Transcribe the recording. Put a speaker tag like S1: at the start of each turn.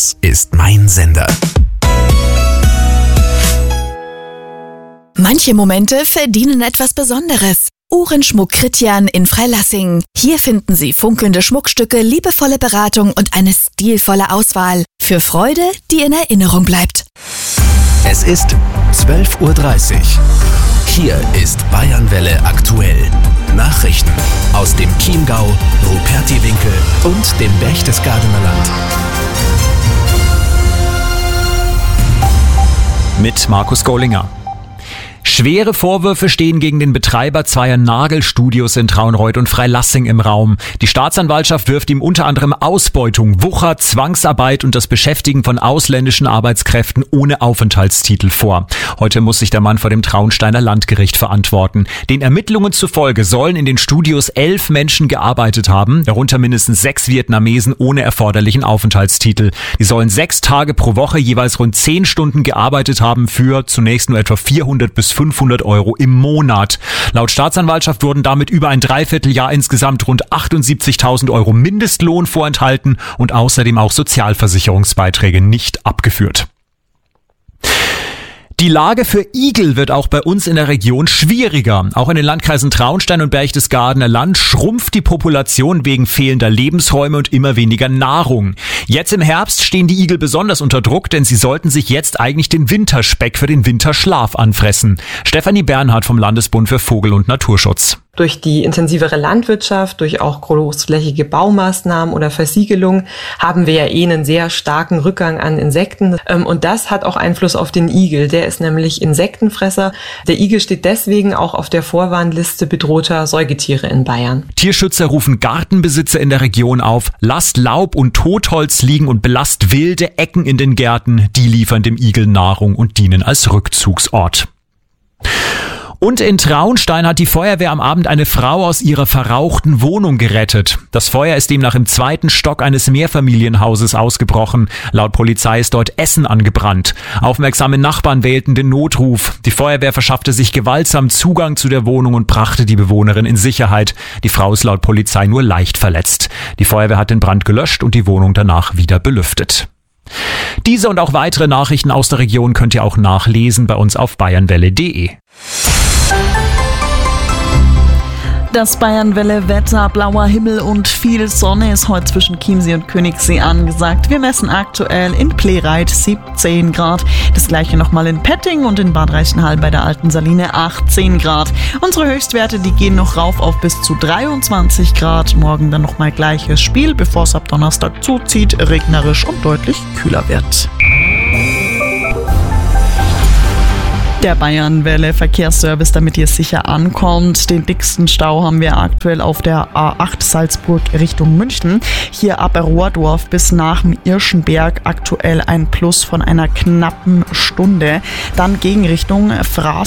S1: Das ist mein Sender.
S2: Manche Momente verdienen etwas Besonderes. Uhrenschmuck Kritjan in Freilassing. Hier finden Sie funkelnde Schmuckstücke, liebevolle Beratung und eine stilvolle Auswahl. Für Freude, die in Erinnerung bleibt.
S1: Es ist 12:30 Uhr. Hier ist Bayernwelle aktuell. Nachrichten aus dem Chiemgau, Rupertiwinkel und dem Berchtesgadener Land.
S3: Mit Markus Gollinger. Schwere Vorwürfe stehen gegen den Betreiber zweier Nagelstudios in Traunreut und Freilassing im Raum. Die Staatsanwaltschaft wirft ihm unter anderem Ausbeutung, Wucher, Zwangsarbeit und das Beschäftigen von ausländischen Arbeitskräften ohne Aufenthaltstitel vor. Heute muss sich der Mann vor dem Traunsteiner Landgericht verantworten. Den Ermittlungen zufolge sollen in den Studios 11 Menschen gearbeitet haben, darunter mindestens 6 Vietnamesen ohne erforderlichen Aufenthaltstitel. Die sollen 6 Tage pro Woche jeweils rund 10 Stunden gearbeitet haben für zunächst nur etwa 400 bis 500 Euro im Monat. Laut Staatsanwaltschaft wurden damit über ein Dreivierteljahr insgesamt rund 78.000 Euro Mindestlohn vorenthalten und außerdem auch Sozialversicherungsbeiträge nicht abgeführt. Die Lage für Igel wird auch bei uns in der Region schwieriger. Auch in den Landkreisen Traunstein und Berchtesgadener Land schrumpft die Population wegen fehlender Lebensräume und immer weniger Nahrung. Jetzt im Herbst stehen die Igel besonders unter Druck, denn sie sollten sich jetzt eigentlich den Winterspeck für den Winterschlaf anfressen. Stefanie Bernhard vom Landesbund für Vogel- und Naturschutz.
S4: Durch die intensivere Landwirtschaft, durch auch großflächige Baumaßnahmen oder Versiegelung haben wir ja einen sehr starken Rückgang an Insekten. Und das hat auch Einfluss auf den Igel. Der ist nämlich Insektenfresser. Der Igel steht deswegen auch auf der Vorwarnliste bedrohter Säugetiere in Bayern.
S3: Tierschützer rufen Gartenbesitzer in der Region auf, lasst Laub und Totholz liegen und belasst wilde Ecken in den Gärten. Die liefern dem Igel Nahrung und dienen als Rückzugsort. Und in Traunstein hat die Feuerwehr am Abend eine Frau aus ihrer verrauchten Wohnung gerettet. Das Feuer ist demnach im 2. Stock eines Mehrfamilienhauses ausgebrochen. Laut Polizei ist dort Essen angebrannt. Aufmerksame Nachbarn wählten den Notruf. Die Feuerwehr verschaffte sich gewaltsam Zugang zu der Wohnung und brachte die Bewohnerin in Sicherheit. Die Frau ist laut Polizei nur leicht verletzt. Die Feuerwehr hat den Brand gelöscht und die Wohnung danach wieder belüftet. Diese und auch weitere Nachrichten aus der Region könnt ihr auch nachlesen bei uns auf bayernwelle.de.
S5: Das Bayernwelle-Wetter, blauer Himmel und viel Sonne ist heute zwischen Chiemsee und Königssee angesagt. Wir messen aktuell in Plehreit 17 Grad. Das gleiche nochmal in Petting und in Bad Reichenhall bei der Alten Saline 18 Grad. Unsere Höchstwerte, die gehen noch rauf auf bis zu 23 Grad. Morgen dann nochmal gleiches Spiel, bevor es ab Donnerstag zuzieht, regnerisch und deutlich kühler wird. Der Bayernwelle Verkehrsservice, damit ihr sicher ankommt. Den dicksten Stau haben wir aktuell auf der A8 Salzburg Richtung München. Hier ab Rohrdorf bis nach dem Irschenberg aktuell ein Plus von einer knappen Stunde. Dann Gegenrichtung Fraß